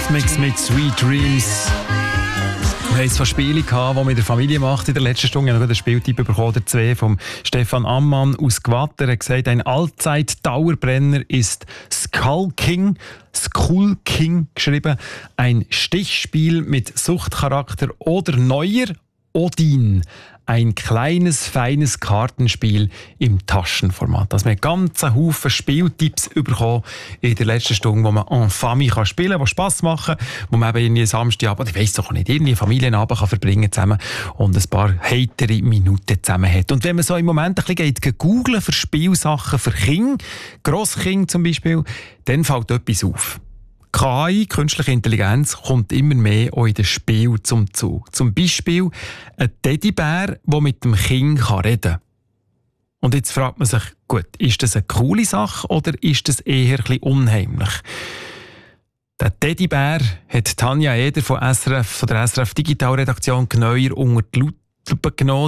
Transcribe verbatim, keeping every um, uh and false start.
Eurythmics mit Sweet Dreams. Wir hatten zwei Spiele, die man mit der Familie macht in der letzten Stunde. Ich habe noch einen Spieltipp bekommen, der zwei von Stefan Ammann aus Gwatter. Er hat gesagt, ein Allzeit-Dauerbrenner ist Skull King. Skull King geschrieben. Ein Stichspiel mit Suchtcharakter oder neuer Odin. Ein kleines, feines Kartenspiel im Taschenformat. Also wir haben ganz einen Haufen Spieltipps bekommen in der letzten Stunde, wo man en famille kann spielen kann, die Spass machen, wo man eben irgendwie Samstagabend, ich weiss doch nicht, irgendwie einen Familienabend kann verbringen zusammen und ein paar heitere Minuten zusammen hat. Und wenn man so im Moment ein bisschen geht, googlen für Spielsachen für Kinder, Grosskinder zum Beispiel, dann fällt etwas auf. K I, künstliche Intelligenz, kommt immer mehr auch in den Spielen zum Zug. Zum Beispiel ein Teddybär, der mit dem Kind reden kann. Und jetzt fragt man sich, gut, ist das eine coole Sache oder ist das eher ein bisschen unheimlich? Der Teddybär hat Tanja Eder von, S R F, von der S R F Digitalredaktion genauer unter die Lupe genommen.